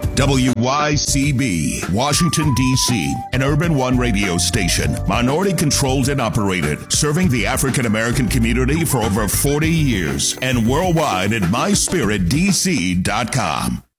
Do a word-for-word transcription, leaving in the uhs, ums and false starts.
W Y C B, Washington, D C, an Urban One radio station, minority controlled and operated, serving the African American community for over forty years, and worldwide at my spirit d c dot com.